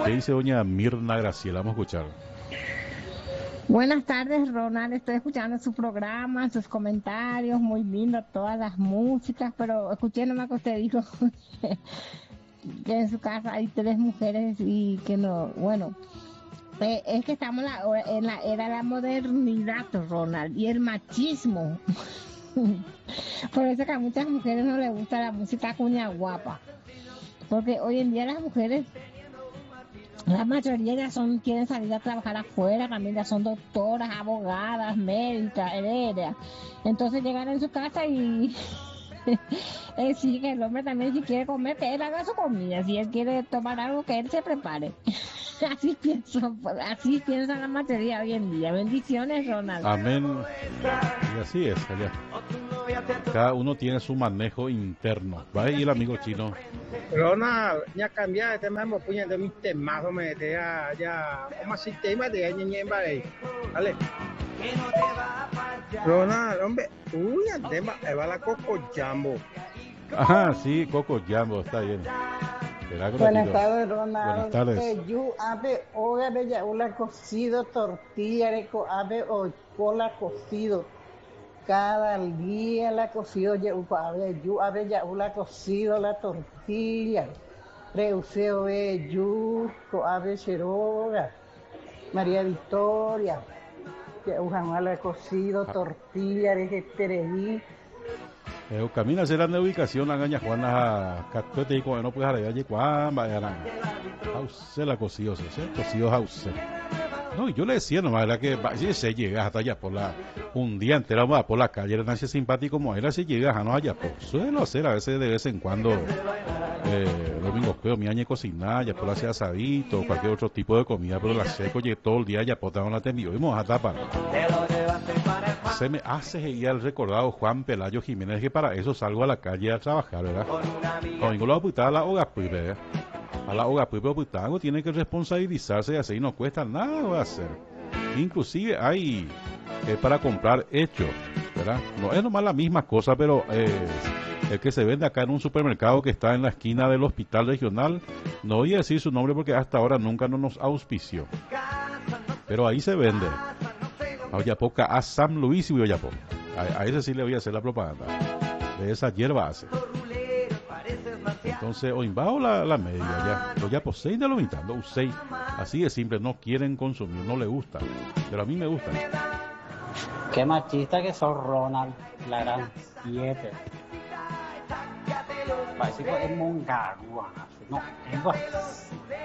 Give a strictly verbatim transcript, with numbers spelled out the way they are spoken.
¿Qué dice doña Mirna Graciela? Vamos a escuchar. Buenas tardes, Ronald. Estoy escuchando su programa, sus comentarios, muy lindo, todas las músicas, pero escuché nomás que usted dijo que en su casa hay tres mujeres y que no, bueno, eh, es que estamos en la, en la era de la modernidad, Ronald, y el machismo. Por eso que a muchas mujeres no les gusta la música cuña guapa, porque hoy en día las mujeres, la mayoría ya son, quieren salir a trabajar afuera, también ya son doctoras, abogadas, médicas, herederas. Entonces llegan en su casa y exige que el hombre también, si quiere comer, que él haga su comida. Si él quiere tomar algo, que él se prepare. Así pienso, así piensa la mayoría hoy en día. Bendiciones, Ronald. Amén. Y así es, allá. Cada uno tiene su manejo interno. Va ahí el amigo chino. Ronald, ya cambiar el tema, me puñan de mis temas, me te ya, ya, como así tema de año en ahí. Vale. Ronald, hombre, uy, el tema, va la Coco Jambo. Ajá, sí, Coco Jambo, está bien. Buenas tardes, Ronald. Buenas tardes. Eh, yo ave oga bella una cocido tortilla reco ave o cola cocido. Cada día la cocido ya ave yo ave ya una cocido la tortilla. Reuseo e yo co ave cheroga. María Victoria. Que usan la cocido tortilla de tereí. Eh, camina será de ubicación la gaña Juana Catuete y como no puede dejar allí cuán vaya Hause la cocido se cocido Hause. No, yo le decía nomás era que si se llega hasta allá por la un día entero va por la calle era tan simpático como era si llegas a no allá por suelo hacer a veces de vez en cuando eh, domingo creo mi año cocinar ya por hacer asadito cualquier otro tipo de comida pero la seco y todo el día ya por la te envío y vamos a tapar. Se me hace y el recordado Juan Pelayo Jiménez que para eso salgo a la calle a trabajar, ¿verdad? Domingo lo voy a a la hoga pues, ¿verdad? A la hoga pues, pero algo tiene que responsabilizarse y así no cuesta nada va a hacer. Inclusive hay eh, para comprar hecho, ¿verdad? No es nomás la misma cosa, pero eh, el que se vende acá en un supermercado que está en la esquina del hospital regional, no voy a decir su nombre porque hasta ahora nunca no nos auspició, pero ahí se vende. A Oyapoca, a San Luis y Oyapoca. A, a ese sí le voy a hacer la propaganda. De esa hierba hace. Entonces, o invado la, la media ya. Los ya poseen de lo mitando, usei. Así de simple, no quieren consumir, no le gusta. Pero a mí me gusta. Qué machista que sos, Ronald. La gran siete. Parece que es Mongaguas. No, es